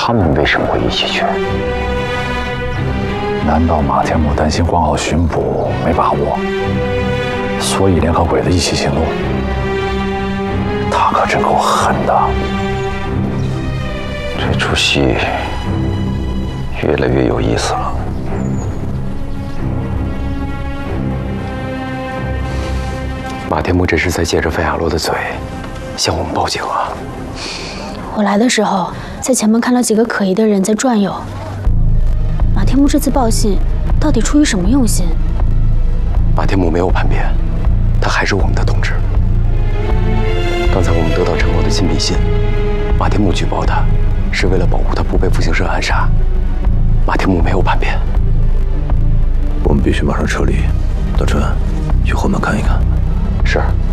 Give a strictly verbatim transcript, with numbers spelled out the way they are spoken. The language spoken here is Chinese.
他们为什么会一起去？难道马天木担心关澳巡捕没把握，所以联合鬼子一起行动？他可真够狠的！ 这出戏越来越有意思了。 马天木这是在借着费亚罗的嘴，向我们报警啊！ 我来的时候，在前门看到几个可疑的人在转悠。马天木这次报信，到底出于什么用心？ 马天木没有叛变，他还是我们的同志。刚才我们得到陈默的亲笔信，马天木举报他，是为了保护他不被复兴社暗杀。马天木没有叛变。 我们必须马上撤离，大川，去后门看一看。 是。